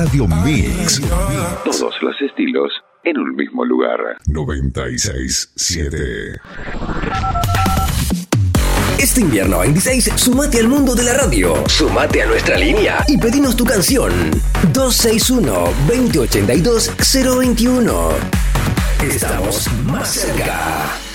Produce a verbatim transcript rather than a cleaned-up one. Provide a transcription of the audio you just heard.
Radio Mix. Todos los estilos en un mismo lugar. noventa y seis siete. Este invierno veintiséis, sumate al mundo de la radio. Sumate a nuestra línea y pedinos tu canción. dos seis uno, dos cero ocho dos, cero dos uno. Estamos más cerca.